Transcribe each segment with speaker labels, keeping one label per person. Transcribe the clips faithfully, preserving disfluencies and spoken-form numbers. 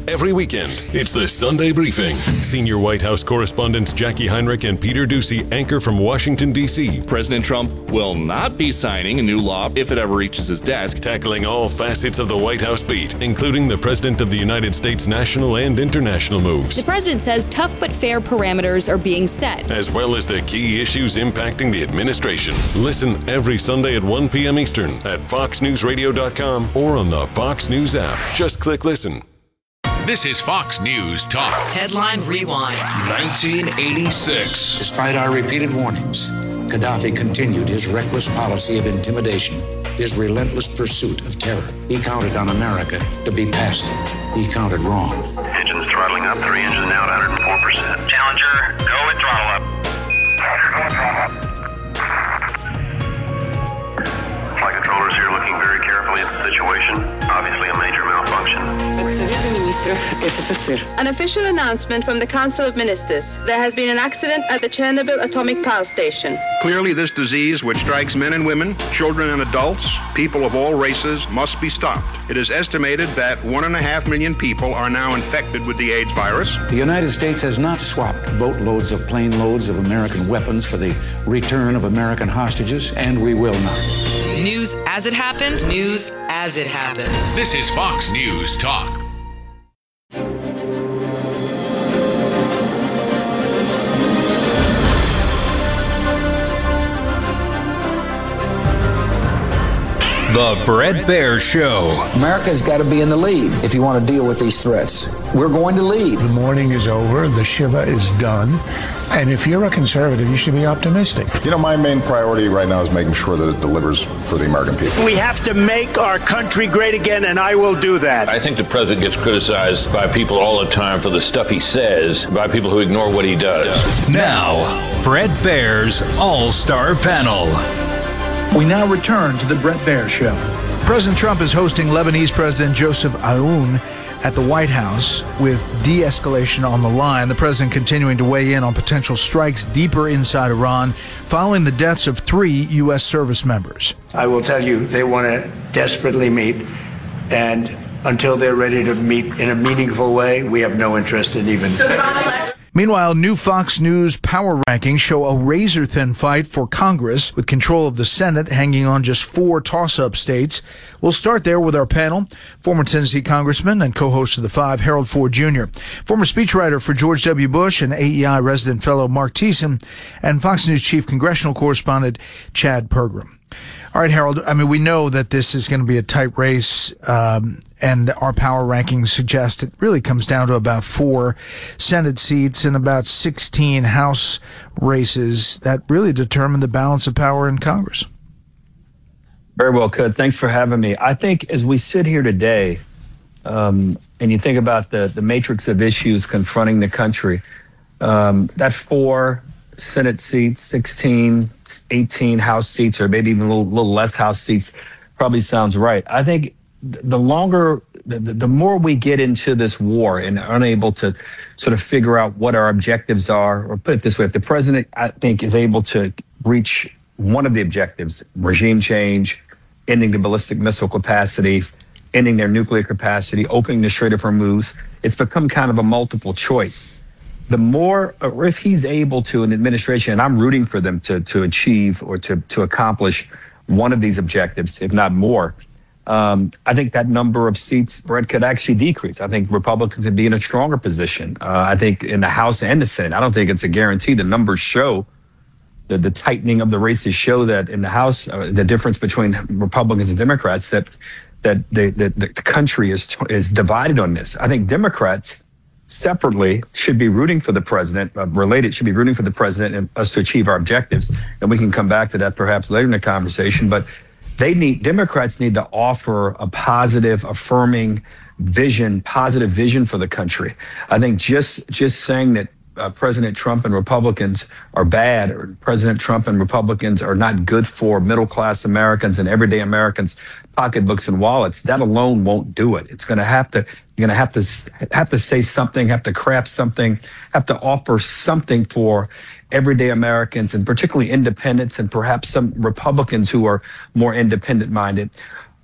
Speaker 1: every weekend. It's the Sunday Briefing. Senior White House correspondents Jackie Heinrich and Peter Doocy anchor from Washington, D C
Speaker 2: President Trump will not be signing a new law if it ever reaches his desk.
Speaker 1: Tackling all facets of the White House beat, including the President of the United States national and international moves.
Speaker 3: The president says tough but fair parameters are being set,
Speaker 1: as well as the key issues impacting the administration. Listen every Sunday at one p.m. Eastern at fox news radio dot com or on the Fox News app. Just click listen.
Speaker 4: This is Fox News Talk.
Speaker 5: Headline Rewind.
Speaker 4: nineteen eighty-six.
Speaker 6: Despite our repeated warnings, Gaddafi continued his reckless policy of intimidation, his relentless pursuit of terror. He counted on America to be passive. He counted wrong.
Speaker 7: Engines throttling up, three engines now at one hundred four percent. Challenger, go with throttle up. Roger, go with throttle up. Flight controllers here looking very carefully at the situation. Obviously a major malfunction.
Speaker 8: An official announcement from the Council of Ministers. There has been an accident at the Chernobyl atomic power station.
Speaker 9: Clearly, this disease, which strikes men and women, children and adults, people of all races, must be stopped. It is estimated that one and a half million people are now infected with the AIDS virus.
Speaker 6: The United States has not swapped boatloads of plane loads of American weapons for the return of American hostages, and we will not.
Speaker 5: News as it happened, news as it happens.
Speaker 4: This is Fox News Talk.
Speaker 10: The Bret Baier Show.
Speaker 6: America's got to be in the lead if you want to deal with these threats. We're going to lead.
Speaker 11: The mourning is over. The Shiva is done. And if you're a conservative, you should be optimistic.
Speaker 12: You know, my main priority right now is making sure that it delivers for the American people.
Speaker 13: We have to make our country great again, and I will do that.
Speaker 14: I think the president gets criticized by people all the time for the stuff he says, by people who ignore what he does.
Speaker 10: Now, Bret Baier's All-Star Panel.
Speaker 15: We now return to the Bret Baier Show. President Trump is hosting Lebanese President Joseph Aoun at the White House with de-escalation on the line. The president continuing to weigh in on potential strikes deeper inside Iran following the deaths of three U S service members.
Speaker 13: I will tell you, they want to desperately meet, and until they're ready to meet in a meaningful way, we have no interest in even...
Speaker 15: Meanwhile, new Fox News power rankings show a razor-thin fight for Congress, with control of the Senate hanging on just four toss-up states. We'll start there with our panel. Former Tennessee Congressman and co-host of The Five, Harold Ford Junior Former speechwriter for George W. Bush and A E I resident fellow Mark Thiessen, and Fox News chief congressional correspondent Chad Pergram. All right, Harold, I mean, we know that this is going to be a tight race, um, and our power rankings suggest it really comes down to about four Senate seats and about sixteen House races that really determine the balance of power in Congress.
Speaker 16: Very well, could. Thanks for having me. I think as we sit here today, um, and you think about the, the matrix of issues confronting the country, um, that four Senate seats, sixteen, eighteen House seats, or maybe even a little, little less House seats probably sounds right. I think the longer, the, the more we get into this war and are unable to sort of figure out what our objectives are, or put it this way, if the president, I think, is able to reach one of the objectives, regime change, ending the ballistic missile capacity, ending their nuclear capacity, opening the Strait of Hormuz, it's become kind of a multiple choice. The more, or if he's able to, an administration, and I'm rooting for them to to achieve or to to accomplish one of these objectives, if not more, um, I think that number of seats, Brett, could actually decrease. I think Republicans would be in a stronger position. Uh, I think in the House and the Senate, I don't think it's a guarantee. The numbers show, the, the tightening of the races show that in the House, uh, the difference between Republicans and Democrats, that that the, the, the country is is divided on this. I think Democrats separately should be rooting for the president, uh, related should be rooting for the president and us to achieve our objectives. And we can come back to that perhaps later in the conversation. But they need, Democrats need to offer a positive, affirming vision, positive vision for the country. I think just just saying that uh, President Trump and Republicans are bad, or President Trump and Republicans are not good for middle-class Americans and everyday Americans' pocketbooks and wallets, that alone won't do it. It's going to have to, you're going to have to have to say something, have to craft something, have to offer something for everyday Americans, and particularly independents and perhaps some Republicans who are more independent-minded.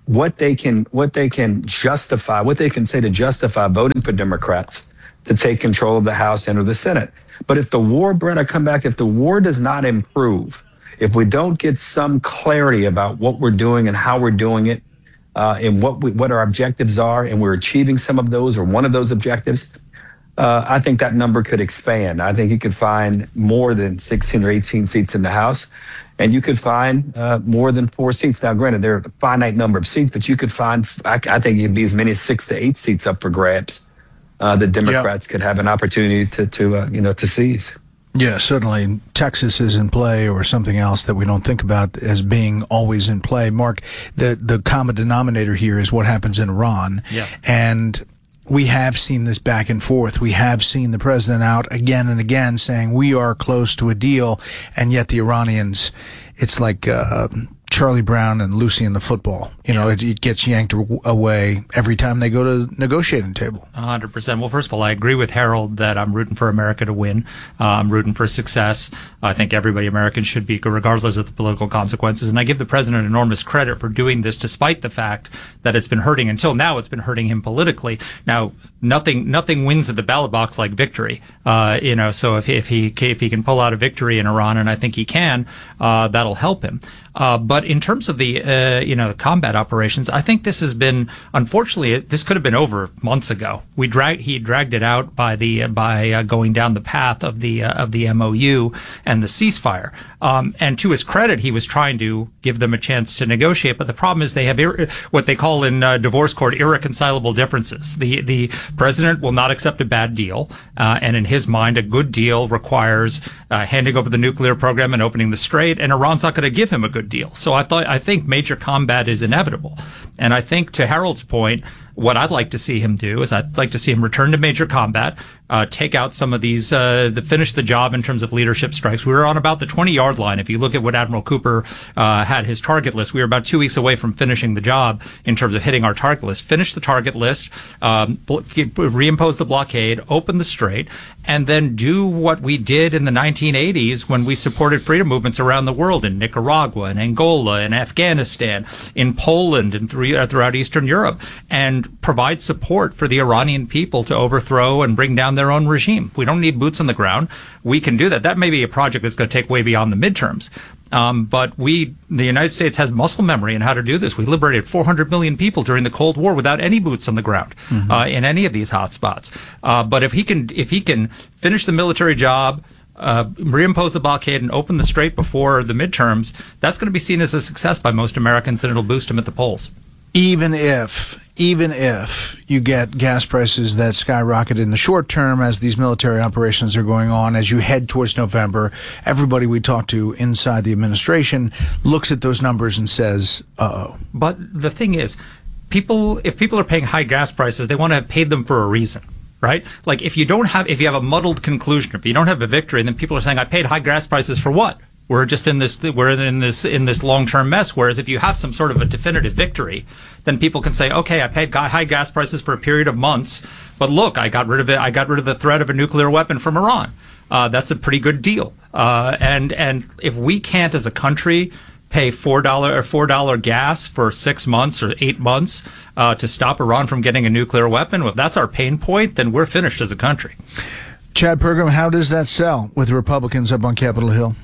Speaker 16: what they can what they can justify, what they can say to justify voting for Democrats to take control of the House and or the Senate. But if the war, Brett, I come back, if the war does not improve, if we don't get some clarity about what we're doing and how we're doing it, uh, and what we, what our objectives are, and we're achieving some of those or one of those objectives, uh, I think that number could expand. I think you could find more than sixteen or eighteen seats in the House, and you could find uh, more than four seats. Now, granted, there are a finite number of seats, but you could find, I, I think it'd be as many as six to eight seats up for grabs uh, that Democrats yep. could have an opportunity to, to uh, you know, to seize.
Speaker 15: Yeah, certainly Texas is in play, or something else that we don't think about as being always in play. Mark, the, the common denominator here is what happens in Iran.
Speaker 17: Yeah.
Speaker 15: And we have seen this back and forth. We have seen the president out again and again saying we are close to a deal, and yet the Iranians, it's like uh, Charlie Brown and Lucy in the football. You know, it, it gets yanked away every time they go to negotiating table.
Speaker 17: one hundred percent. Well, first of all, I agree with Harold that I'm rooting for America to win. Uh, I'm rooting for success. I think everybody American should be, regardless of the political consequences. And I give the president enormous credit for doing this, despite the fact that it's been hurting. Until now, it's been hurting him politically. Now, nothing nothing wins at the ballot box like victory. Uh, you know, so if, if he if he can pull out a victory in Iran, and I think he can, uh, that'll help him. Uh, but in terms of the, uh, you know, combat operations, I think this has been, unfortunately, it, this could have been over months ago. We drag, he dragged it out by the, uh, by uh, going down the path of the, uh, of the M O U and the ceasefire. Um, and to his credit, he was trying to give them a chance to negotiate. But the problem is they have ir- what they call in uh, divorce court irreconcilable differences. The, the president will not accept a bad deal. Uh, and in his mind, a good deal requires uh, handing over the nuclear program and opening the strait. And Iran's not going to give him a good deal. So I thought, I think major combat is inevitable. And I think, to Harold's point, what I'd like to see him do is I'd like to see him return to major combat, uh, take out some of these, uh, the finish the job in terms of leadership strikes. We were on about the twenty-yard line. If you look at what Admiral Cooper uh, had his target list, we were about two weeks away from finishing the job in terms of hitting our target list. Finish the target list, um, reimpose the blockade, open the strait, and then do what we did in the nineteen eighties when we supported freedom movements around the world in Nicaragua, in Angola, in Afghanistan, in Poland, and throughout Eastern Europe, and provide support for the Iranian people to overthrow and bring down their own regime. We don't need boots on the ground. We can do that. That may be a project that's going to take way beyond the midterms. Um, but we, the United States, has muscle memory in how to do this. We liberated four hundred million people during the Cold War without any boots on the ground, mm-hmm. uh, in any of these hotspots. Uh, but if he can, if he can finish the military job, uh, reimpose the blockade, and open the strait before the midterms, that's going to be seen as a success by most Americans, and it'll boost him at the polls.
Speaker 15: Even if, even if you get gas prices that skyrocket in the short term as these military operations are going on, as you head towards November, everybody we talk to inside the administration looks at those numbers and says, uh-oh.
Speaker 17: But the thing is, people, if people are paying high gas prices, they want to have paid them for a reason. Right? Like, if you don't have, if you have a muddled conclusion, if you don't have a victory, then people are saying, I paid high gas prices for what? We're just in this, we're in this, in this long-term mess. Whereas if you have some sort of a definitive victory, then people can say, okay, I paid high gas prices for a period of months, but look, I got rid of it. I got rid of the threat of a nuclear weapon from Iran. Uh, that's a pretty good deal. Uh, and, and if we can't as a country pay four dollars or four dollars gas for six months or eight months, uh, to stop Iran from getting a nuclear weapon, if that's our pain point, then we're finished as a country.
Speaker 15: Chad Pergram, how does that sell with the Republicans up on Capitol Hill?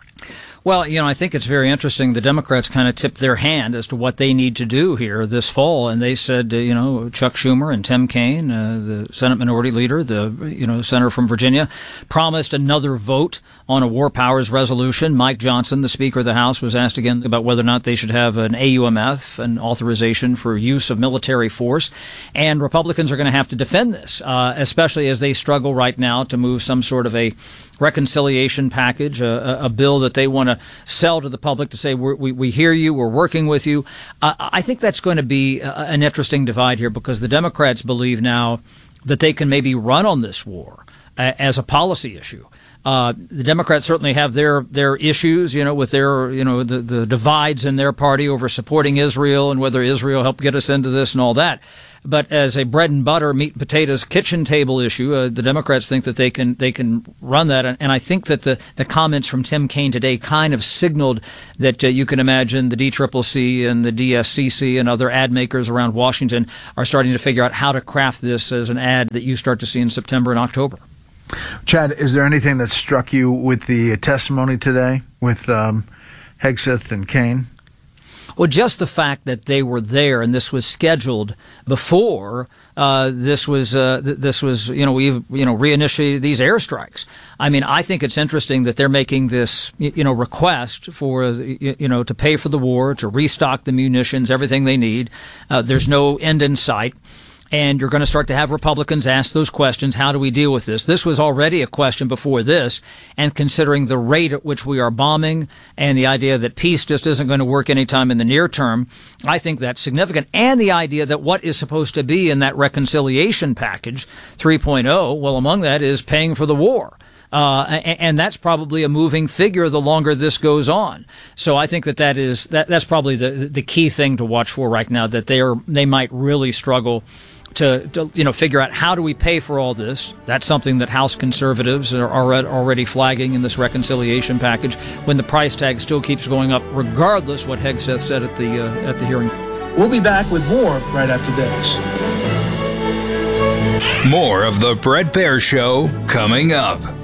Speaker 18: Well, you know, I think it's very interesting. The Democrats kind of tipped their hand as to what they need to do here this fall. And they said, uh, you know, Chuck Schumer and Tim Kaine, uh, the Senate Minority Leader, the, you know, senator from Virginia, promised another vote on a war powers resolution. Mike Johnson, the Speaker of the House, was asked again about whether or not they should have an A U M F, an authorization for use of military force. And Republicans are going to have to defend this, uh, especially as they struggle right now to move some sort of a reconciliation package, a, a bill that they want to sell to the public to say, we're, we we hear you, we're working with you. Uh, I think that's going to be a, an interesting divide here, because the Democrats believe now that they can maybe run on this war uh, as a policy issue. Uh, the Democrats certainly have their their issues, you know, with their, you know, the, the divides in their party over supporting Israel and whether Israel helped get us into this and all that. But as a bread and butter, meat and potatoes kitchen table issue, uh, the Democrats think that they can they can run that. And, and I think that the, the comments from Tim Kaine today kind of signaled that uh, you can imagine the D C C C and the D S C C and other ad makers around Washington are starting to figure out how to craft this as an ad that you start to see in September and October.
Speaker 15: Chad, is there anything that struck you with the testimony today with um, Hegseth and Kaine?
Speaker 18: Well, just the fact that they were there and this was scheduled before uh, this was uh, th- this was you know we you know reinitiated these airstrikes. I mean, I think it's interesting that they're making this you know request for you know to pay for the war, to restock the munitions, everything they need. Uh, there's no end in sight. And you're going to start to have Republicans ask those questions. How do we deal with this? This was already a question before this. And considering the rate at which we are bombing and the idea that peace just isn't going to work anytime in the near term, I think that's significant. And the idea that what is supposed to be in that reconciliation package three point oh, well, among that is paying for the war. Uh, and, and that's probably a moving figure the longer this goes on. So I think that that is that that's probably the the key thing to watch for right now, that they are they might really struggle to, to you know figure out how do we pay for all this. That's something that House conservatives are already flagging in this reconciliation package, when the price tag still keeps going up, regardless what Hegseth said at the uh, at the hearing.
Speaker 15: We'll be back with more right after this.
Speaker 10: More of the Bret Baier Show coming up.